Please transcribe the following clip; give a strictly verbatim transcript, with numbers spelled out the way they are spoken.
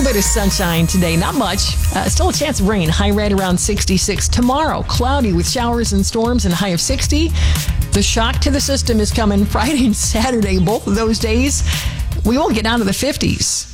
bit of sunshine today, not much. Uh, still a chance of rain, high right around sixty-six. Tomorrow, cloudy with showers and storms and high of sixty. The shock to the system is coming Friday and Saturday, both of those days. We won't get down to the fifties.